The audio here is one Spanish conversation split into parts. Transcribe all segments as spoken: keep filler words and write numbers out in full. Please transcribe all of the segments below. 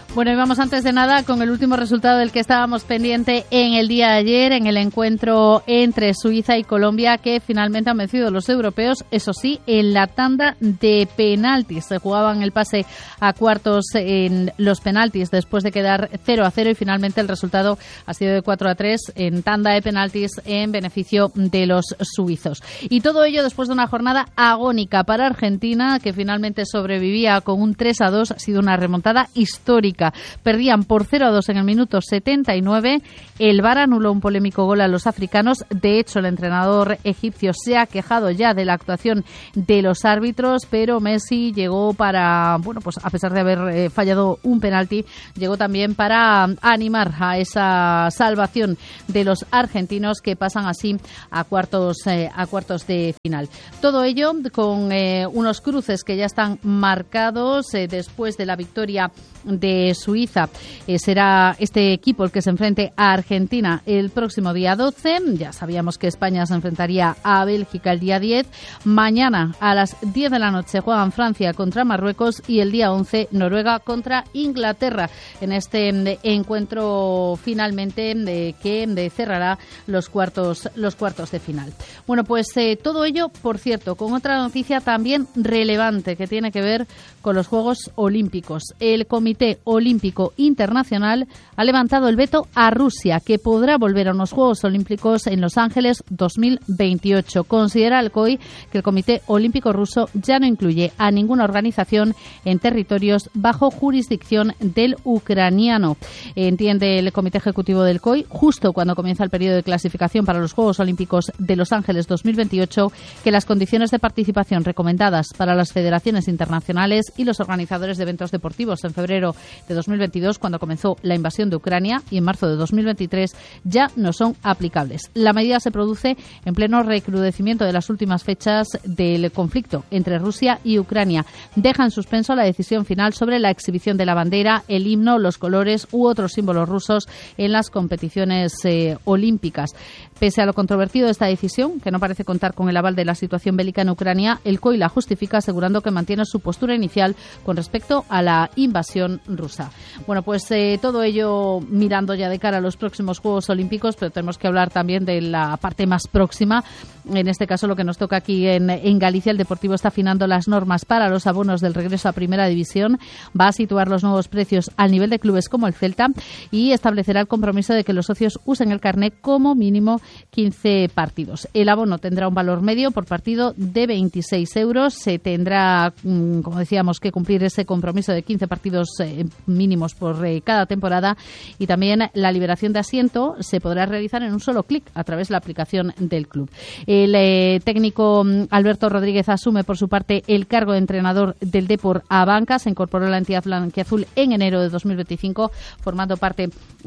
Bueno, y vamos antes de nada con el último resultado del que estábamos pendiente en el día de ayer, en el encuentro entre Suiza y Colombia, que finalmente han vencido los europeos, eso sí, en la tanda de penaltis. Se jugaban el pase a cuartos en los penaltis después de quedar cero a cero y finalmente el resultado ha sido de cuatro a tres en tanda de penaltis en beneficio de los suizos. Y todo ello después de una jornada agónica para Argentina, que finalmente sobrevivía con un tres a dos. Ha sido una remontada histórica. Perdían por cero a dos en el minuto setenta y nueve. El V A R anuló un polémico gol a los africanos. De hecho, el entrenador egipcio se ha quejado ya de la actuación de los árbitros, pero Messi llegó para, bueno, pues a pesar de haber eh, fallado un penalti, llegó también para animar a esa salvación de los argentinos, que pasan así a cuartos, eh, a cuartos de final. Todo ello con eh, unos cruces que ya están marcados eh, después de la victoria de Suiza. Eh, será este equipo el que se enfrente a Argentina el próximo día doce. Ya sabíamos que España se enfrentaría a Bélgica el día diez. Mañana a las diez de la noche juegan Francia contra Marruecos y el día once Noruega contra Inglaterra en este encuentro finalmente de, que de cerrará los cuartos, los cuartos de final. Bueno, pues eh, todo ello, por cierto, con otra noticia también relevante que tiene que ver con los Juegos Olímpicos. El Comité Olímpico Internacional ha levantado el veto a Rusia, que podrá volver a unos Juegos Olímpicos en Los Ángeles dos mil veintiocho. Considera el C O I que el Comité Olímpico Ruso ya no incluye a ninguna organización en territorios bajo jurisdicción del ucraniano. Entiende el Comité Ejecutivo del C O I, justo cuando comienza el periodo de clasificación para los Juegos Olímpicos de Los Ángeles dos mil veintiocho, que las condiciones de participación recomendadas para las federaciones internacionales y los organizadores de eventos deportivos en febrero de dos mil veintidós, cuando comenzó la invasión de Ucrania, y en marzo de dos mil veintitrés ya no son aplicables. La medida se produce en pleno recrudecimiento de las últimas fechas del conflicto entre Rusia y Ucrania. Deja en suspenso la decisión final sobre la exhibición de la bandera, el himno, los colores u otros símbolos rusos en las competiciones eh, olímpicas. Pese a lo controvertido de esta decisión, que no parece contar con el aval de la situación bélica en Ucrania, el C O I la justifica asegurando que mantiene su postura inicial con respecto a la invasión rusa. Bueno, pues eh, todo ello mirando ya de cara a los próximos Juegos Olímpicos, pero tenemos que hablar también de la parte más próxima. En este caso, lo que nos toca aquí en, en Galicia, el Deportivo está afinando las normas para los abonos del regreso a Primera División. Va a situar los nuevos precios al nivel de clubes como el Celta y establecerá el compromiso de que los socios usen el carnet como mínimo quince partidos. El abono tendrá un valor medio por partido de veintiséis euros. Se tendrá, como decíamos, que cumplir ese compromiso de quince partidos eh, mínimos por eh, cada temporada, y también la liberación de asiento se podrá realizar en un solo clic a través de la aplicación del club. El eh, técnico Alberto Rodríguez asume por su parte el cargo de entrenador del Depor Abanca. Se incorporó a la entidad blanquiazul en enero de dos mil veinticinco, formando parte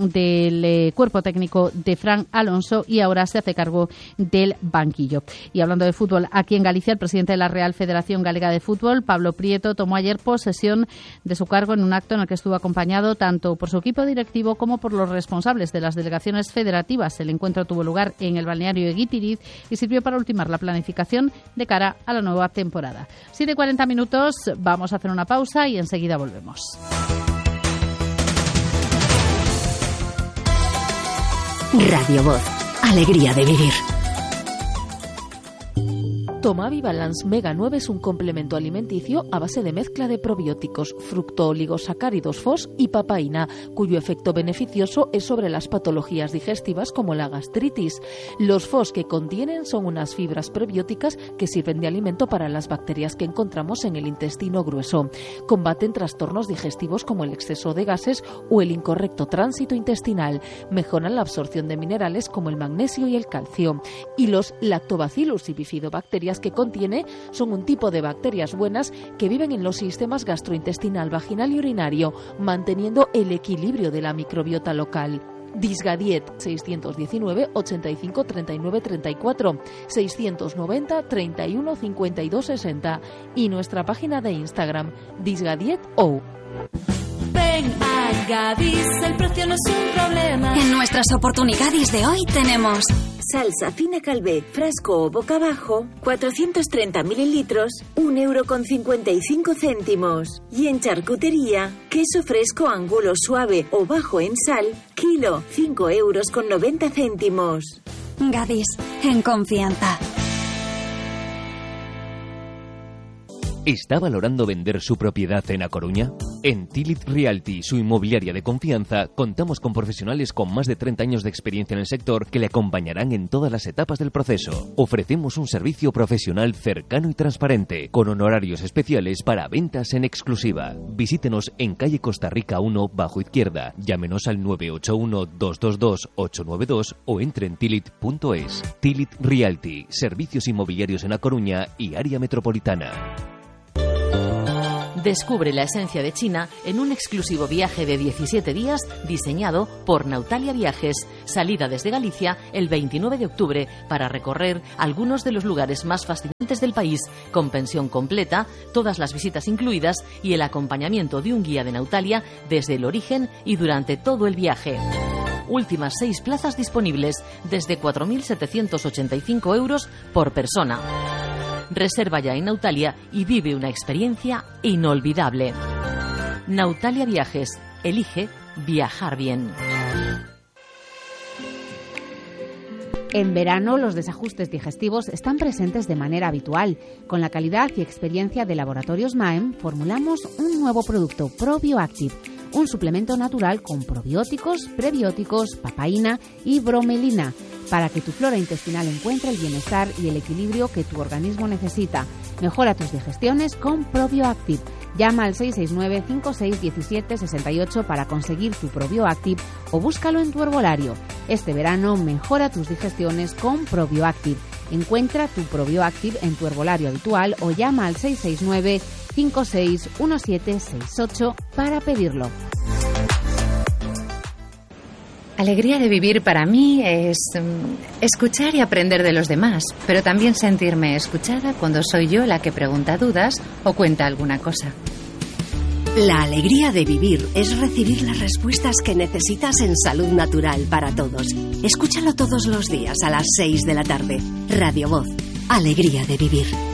del eh, cuerpo técnico de Fran Alonso, y ahora se hace cargo del banquillo. Y hablando de fútbol, aquí en Galicia, el presidente de la Real Federación Galega de Fútbol, Pablo Prieto, tomó ayer posesión de su cargo en un acto en el que estuvo acompañado tanto por su equipo directivo como por los responsables de las delegaciones federativas. El encuentro tuvo lugar en el balneario de Guitiriz y sirvió para ultimar la planificación de cara a la nueva temporada. siete y cuarenta minutos, vamos a hacer una pausa y enseguida volvemos. Radio Voz, alegría de vivir. Toma Vivalance Mega nueve es un complemento alimenticio a base de mezcla de probióticos, fructooligosacáridos F O S y papaína, cuyo efecto beneficioso es sobre las patologías digestivas como la gastritis. Los F O S que contienen son unas fibras prebióticas que sirven de alimento para las bacterias que encontramos en el intestino grueso. Combaten trastornos digestivos como el exceso de gases o el incorrecto tránsito intestinal. Mejoran la absorción de minerales como el magnesio y el calcio. Y los lactobacillus y bifidobacterias que contiene son un tipo de bacterias buenas que viven en los sistemas gastrointestinal, vaginal y urinario, manteniendo el equilibrio de la microbiota local. Disgadiet seiscientos diecinueve ochenta y cinco treinta y nueve treinta y cuatro, seiscientos noventa treinta y uno cincuenta y dos sesenta y nuestra página de Instagram disgadieto. Ven a Gadis, el precio no es un problema. En nuestras oportunidades de hoy tenemos salsa fina Calvé, frasco o boca abajo, cuatrocientos treinta mililitros, un euro con cincuenta y cinco céntimos. Y en charcutería, queso fresco angulo suave o bajo en sal, kilo, cinco euros con noventa céntimos. Gadis, en confianza. ¿Está valorando vender su propiedad en A Coruña? En Tilit Realty, su inmobiliaria de confianza, contamos con profesionales con más de treinta años de experiencia en el sector que le acompañarán en todas las etapas del proceso. Ofrecemos un servicio profesional cercano y transparente, con honorarios especiales para ventas en exclusiva. Visítenos en calle Costa Rica uno, bajo izquierda. Llámenos al nueve ocho uno, dos dos dos, ocho nueve dos o entre en tilit punto es. Tilit Realty, servicios inmobiliarios en A Coruña y área metropolitana. Descubre la esencia de China en un exclusivo viaje de diecisiete días diseñado por Nautalia Viajes. Salida desde Galicia el veintinueve de octubre para recorrer algunos de los lugares más fascinantes del país, con pensión completa, todas las visitas incluidas y el acompañamiento de un guía de Nautalia desde el origen y durante todo el viaje. Últimas seis plazas disponibles desde cuatro mil setecientos ochenta y cinco euros por persona. Reserva ya en Nautalia y vive una experiencia inolvidable. Nautalia Viajes. Elige viajar bien. En verano, los desajustes digestivos están presentes de manera habitual. Con la calidad y experiencia de Laboratorios Maem, formulamos un nuevo producto, ProbioActive, un suplemento natural con probióticos, prebióticos, papaína y bromelina, para que tu flora intestinal encuentre el bienestar y el equilibrio que tu organismo necesita. Mejora tus digestiones con ProbioActive. Llama al seis seis nueve, cinco seis uno siete, seis ocho para conseguir tu ProbioActive o búscalo en tu herbolario. Este verano mejora tus digestiones con ProbioActive. Encuentra tu ProbioActive en tu herbolario habitual o llama al seis seis nueve, cinco seis uno siete, seis ocho para pedirlo. Alegría de vivir para mí es um, escuchar y aprender de los demás, pero también sentirme escuchada cuando soy yo la que pregunta dudas o cuenta alguna cosa. La alegría de vivir es recibir las respuestas que necesitas en Salud Natural para todos. Escúchalo todos los días a las seis de la tarde. Radio Voz. Alegría de vivir.